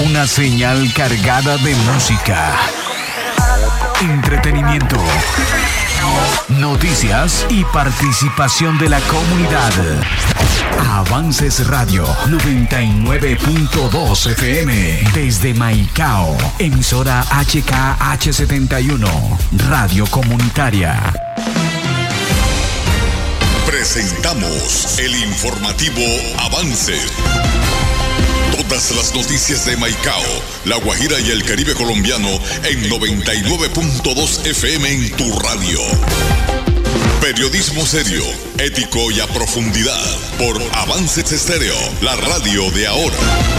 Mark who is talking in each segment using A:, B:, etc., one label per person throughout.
A: Una señal cargada de música, entretenimiento, noticias y participación de la comunidad. Avances Radio 99.2 FM desde Maicao, emisora HKH71, radio comunitaria.
B: Presentamos el informativo Avance. Todas las noticias de Maicao, La Guajira y el Caribe colombiano en 99.2 FM en tu radio. Periodismo serio, ético y a profundidad por Avances Estéreo, la radio de ahora.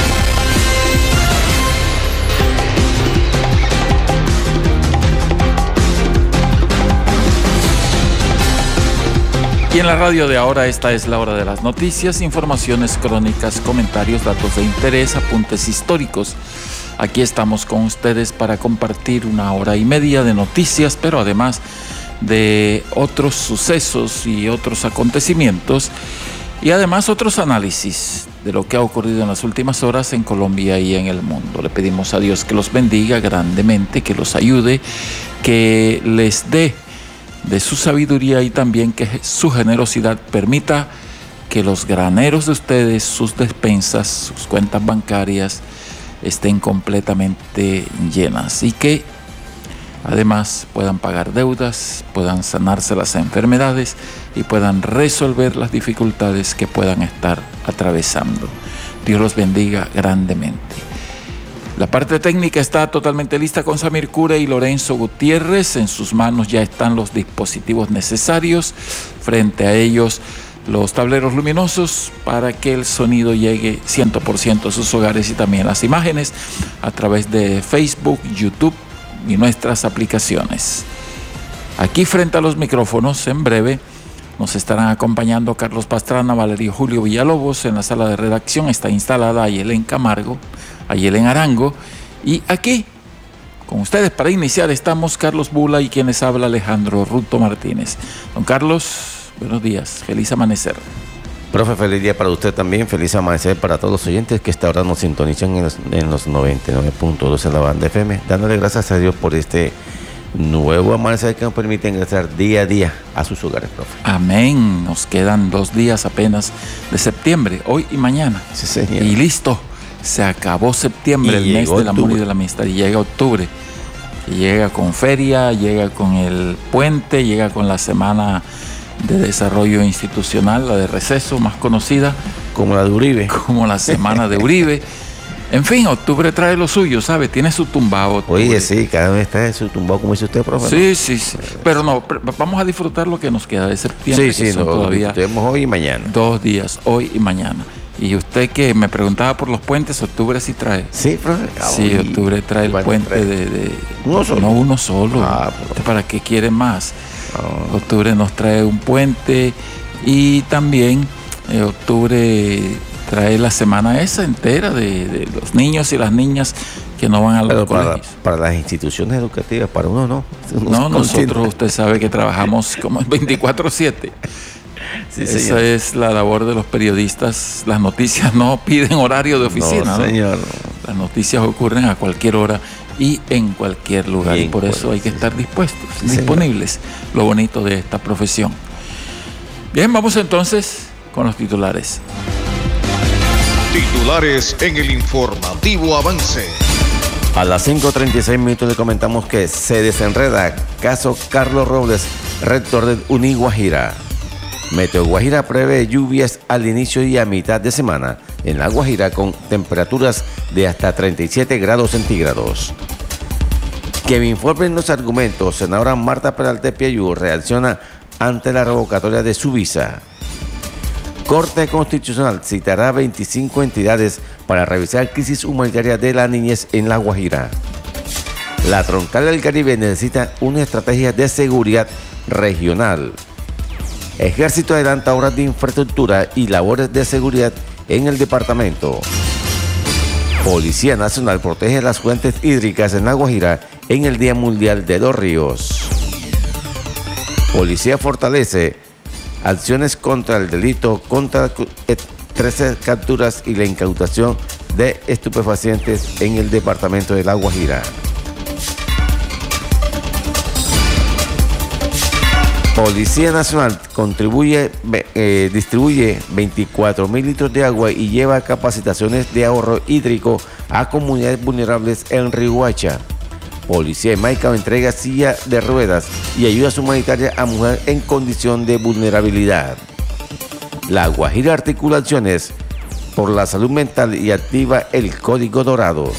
C: Y en la radio de ahora, esta es la hora de las noticias, informaciones, crónicas, comentarios, datos de interés, apuntes históricos. Aquí estamos con ustedes para compartir 1 hora y media de noticias, pero además de otros sucesos y otros acontecimientos, y además otros análisis de lo que ha ocurrido en las últimas horas en Colombia y en el mundo. Le pedimos a Dios que los bendiga grandemente, que los ayude, que les dé de su sabiduría y también que su generosidad permita que los graneros de ustedes, sus despensas, sus cuentas bancarias estén completamente llenas y que además puedan pagar deudas, puedan sanarse las enfermedades y puedan resolver las dificultades que puedan estar atravesando. Dios los bendiga grandemente. La parte técnica está totalmente lista con Samir Cura y Lorenzo Gutiérrez. En sus manos ya están los dispositivos necesarios. Frente a ellos los tableros luminosos para que el sonido llegue 100% a sus hogares y también las imágenes a través de Facebook, YouTube y nuestras aplicaciones. Aquí frente a los micrófonos, en breve, nos estarán acompañando Carlos Pastrana, Valerio Julio Villalobos. En la sala de redacción está instalada Ayelen Camargo, Ayelen Arango, y aquí con ustedes para iniciar estamos Carlos Bula y quienes habla Alejandro Ruto Martínez. Don Carlos, buenos días, feliz amanecer.
D: Profe, feliz día para usted también, feliz amanecer para todos los oyentes que esta hora nos sintonizan en los 99.2 en la banda FM, dándole gracias a Dios por este nuevo amanecer que nos permite ingresar día a día a sus hogares, profe.
C: Amén, nos quedan 2 días apenas de septiembre, hoy y mañana.
D: Sí, señor.
C: Y listo. Se acabó septiembre, el mes del amor y de la amistad, y llega octubre. Y llega con feria, llega con el puente, llega con la semana de desarrollo institucional, la de receso, más conocida
D: como la de Uribe.
C: Como la semana de Uribe. En fin, octubre trae lo suyo, ¿sabe? Tiene su tumbao.
D: Oye, sí, cada vez está su tumbao, como dice usted, profe.
C: Sí, sí, sí. Pero no, vamos a disfrutar lo que nos queda de septiembre.
D: Sí, sí, no,
C: todavía
D: tenemos hoy y mañana.
C: 2 días, hoy y mañana. Y usted que me preguntaba por los puentes, octubre sí trae.
D: Sí, profe.
C: Sí, octubre trae el puente de
D: uno solo.
C: No, uno solo.
D: Pero
C: ¿para qué quiere más? Octubre nos trae un puente y también octubre trae la semana esa entera de los niños y las niñas que no van a los colegios.
D: Para las instituciones educativas, para uno no.
C: No, nosotros usted sabe que trabajamos como 24/7. Sí, esa señor. Es la labor de los periodistas. Las noticias no piden horario de oficina.
D: No, señor.
C: Las noticias ocurren a cualquier hora y en cualquier lugar. Y por eso hay que estar dispuestos, disponibles. Lo bonito de esta profesión. Bien, vamos entonces con los titulares.
E: Titulares en el informativo Avance.
D: A las 5:36 le comentamos que se desenreda caso Carlos Robles, rector de Uniguajira. Meteo Guajira prevé lluvias al inicio y a mitad de semana en La Guajira con temperaturas de hasta 37 grados centígrados. Que me informen los argumentos, senadora Marta Peralta Piayú reacciona ante la revocatoria de su visa. Corte Constitucional citará 25 entidades para revisar crisis humanitaria de la niñez en La Guajira. La Troncal del Caribe necesita una estrategia de seguridad regional. Ejército adelanta obras de infraestructura y labores de seguridad en el departamento. Policía Nacional protege las fuentes hídricas en La Guajira en el Día Mundial de los Ríos. Policía fortalece acciones contra el delito, contra 13 capturas y la incautación de estupefacientes en el departamento de La Guajira. Policía Nacional distribuye 24.000 litros de agua y lleva capacitaciones de ahorro hídrico a comunidades vulnerables en Riohacha. Policía de Maicao entrega silla de ruedas y ayudas humanitarias a mujeres en condición de vulnerabilidad. La Guajira articula acciones por la salud mental y activa el Código Dorado.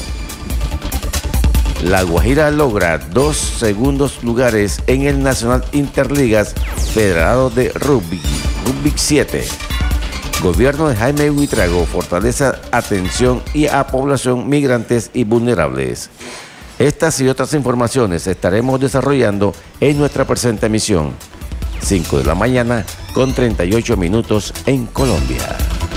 D: La Guajira logra 2 segundos lugares en el Nacional Interligas Federado de Rugby 7. Gobierno de Jaime Buitrago fortalece atención y a población migrantes y vulnerables. Estas y otras informaciones estaremos desarrollando en nuestra presente emisión. 5 de la mañana con 38 minutos en Colombia.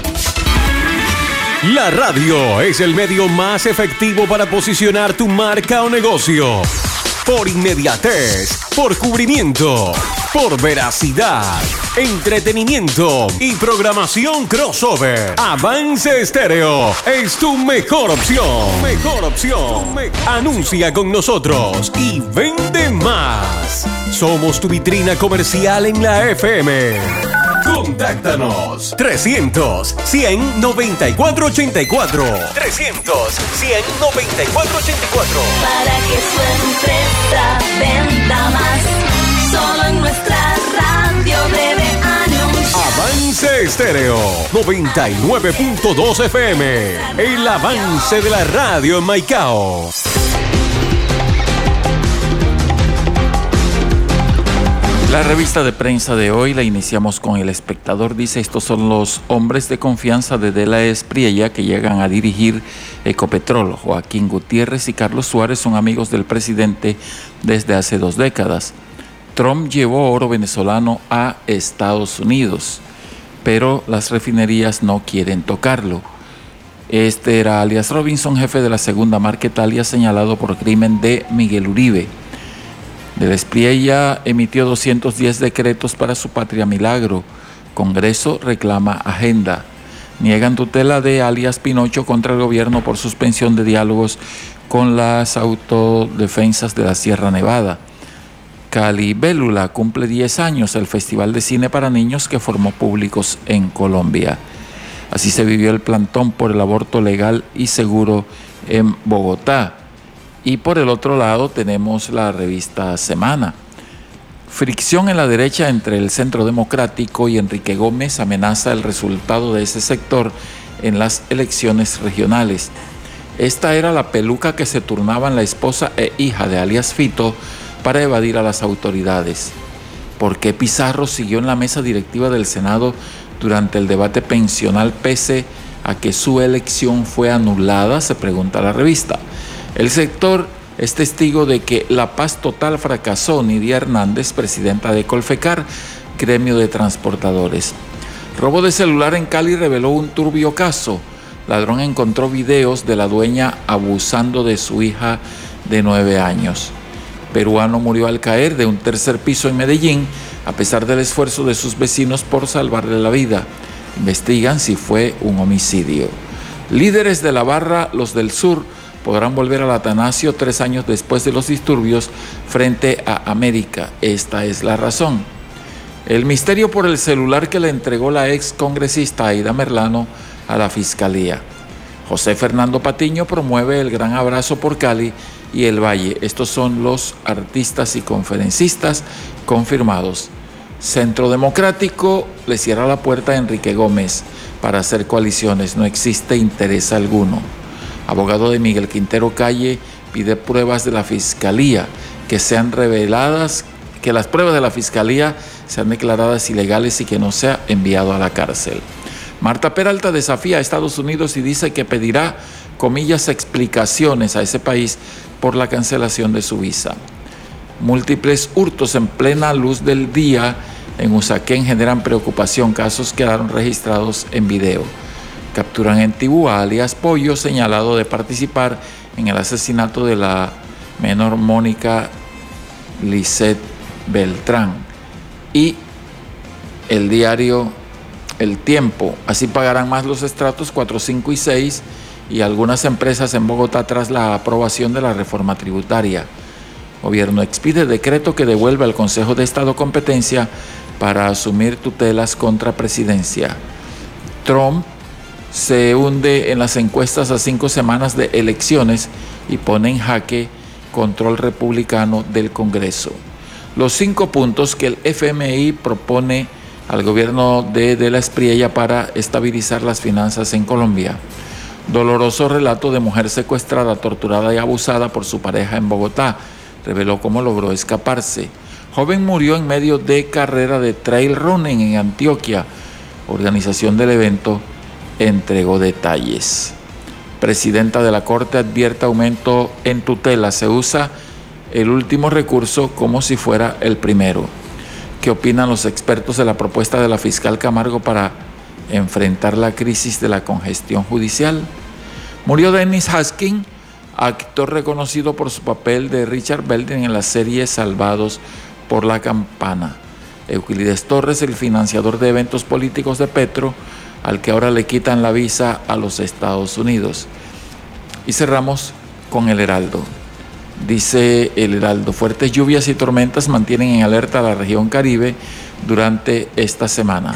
F: La radio es el medio más efectivo para posicionar tu marca o negocio. Por inmediatez, por cubrimiento, por veracidad, entretenimiento y programación crossover. Avance Estéreo es tu mejor opción. Mejor opción. Anuncia con nosotros y vende más. Somos tu vitrina comercial en la FM. Contáctanos 300-100-9484 300-100-9484
G: para que su empresa venda más. Solo en nuestra radio debe anunciar.
F: Avance Estéreo 99.2 FM. El avance de la radio en Maicao.
C: La revista de prensa de hoy la iniciamos con El Espectador. Dice: estos son los hombres de confianza de De la Espriella que llegan a dirigir Ecopetrol. Joaquín Gutiérrez y Carlos Suárez son amigos del presidente desde hace 2 décadas. Trump llevó oro venezolano a Estados Unidos, pero las refinerías no quieren tocarlo. Este era alias Robinson, jefe de la segunda Marquetalia, señalado por crimen de Miguel Uribe. De la Espriella emitió 210 decretos para su patria milagro. Congreso reclama agenda. Niegan tutela de alias Pinocho contra el gobierno por suspensión de diálogos con las autodefensas de la Sierra Nevada. Calibélula cumple 10 años, el festival de cine para niños que formó públicos en Colombia. Así se vivió el plantón por el aborto legal y seguro en Bogotá. Y por el otro lado tenemos la revista Semana. Fricción en la derecha entre el Centro Democrático y Enrique Gómez amenaza el resultado de ese sector en las elecciones regionales. Esta era la peluca que se turnaban la esposa e hija de alias Fito para evadir a las autoridades. ¿Por qué Pizarro siguió en la mesa directiva del Senado durante el debate pensional pese a que su elección fue anulada? Se pregunta la revista. El sector es testigo de que La Paz Total fracasó. Nidia Hernández, presidenta de Colfecar, gremio de transportadores. Robo de celular en Cali reveló un turbio caso. Ladrón encontró videos de la dueña abusando de su hija de 9 años. Peruano murió al caer de un 3er piso en Medellín, a pesar del esfuerzo de sus vecinos por salvarle la vida. Investigan si fue un homicidio. Líderes de la barra, los del sur, podrán volver al Atanasio 3 años después de los disturbios frente a América. Esta es la razón. El misterio por el celular que le entregó la ex congresista Aida Merlano a la Fiscalía. José Fernando Patiño promueve el Gran Abrazo por Cali y el Valle. Estos son los artistas y conferencistas confirmados. Centro Democrático le cierra la puerta a Enrique Gómez para hacer coaliciones. No existe interés alguno. Abogado de Miguel Quintero Calle pide pruebas de la Fiscalía que sean reveladas, que las pruebas de la Fiscalía sean declaradas ilegales y que no sea enviado a la cárcel. Marta Peralta desafía a Estados Unidos y dice que pedirá, comillas, explicaciones a ese país por la cancelación de su visa. Múltiples hurtos en plena luz del día en Usaquén generan preocupación. Casos quedaron registrados en video. Capturan en Tibú a alias Pollo, señalado de participar en el asesinato de la menor Mónica Lisset Beltrán. Y el diario El Tiempo: así pagarán más los estratos 4, 5 y 6 y algunas empresas en Bogotá tras la aprobación de la reforma tributaria. Gobierno expide decreto que devuelve al Consejo de Estado competencia para asumir tutelas contra presidencia. Trump se hunde en las encuestas a 5 semanas de elecciones y pone en jaque control republicano del Congreso. Los 5 puntos que el FMI propone al gobierno de la Espriella para estabilizar las finanzas en Colombia. Doloroso relato de mujer secuestrada, torturada y abusada por su pareja en Bogotá. Reveló cómo logró escaparse. Joven murió en medio de carrera de trail running en Antioquia. Organización del evento entregó detalles. Presidenta de la Corte advierte aumento en tutela. Se usa el último recurso como si fuera el primero. ¿Qué opinan los expertos de la propuesta de la fiscal Camargo para enfrentar la crisis de la congestión judicial? Murió Dennis Haskins, actor reconocido por su papel de Richard Belden en la serie Salvados por la Campana. Euclides Torres, el financiador de eventos políticos de Petro, al que ahora le quitan la visa a los Estados Unidos. Y cerramos con el Heraldo. Dice el Heraldo, fuertes lluvias y tormentas mantienen en alerta a la región Caribe durante esta semana.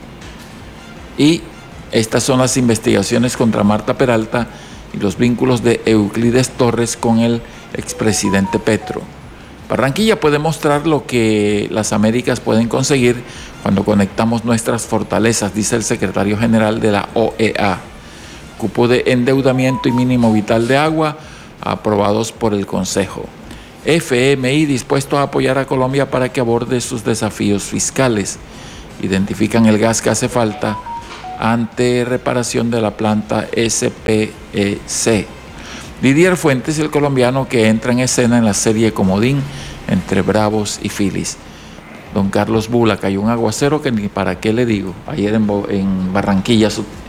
C: Y estas son las investigaciones contra Marta Peralta y los vínculos de Euclides Torres con el expresidente Petro. Barranquilla puede mostrar lo que las Américas pueden conseguir cuando conectamos nuestras fortalezas, dice el secretario general de la OEA. Cupo de endeudamiento y mínimo vital de agua aprobados por el Consejo. FMI dispuesto a apoyar a Colombia para que aborde sus desafíos fiscales. Identifican el gas que hace falta ante reparación de la planta SPEC. Didier Fuentes, el colombiano que entra en escena en la serie Comodín entre Bravos y Phillies. Don Carlos Bula, cayó un aguacero que ni para qué le digo. Ayer en Barranquilla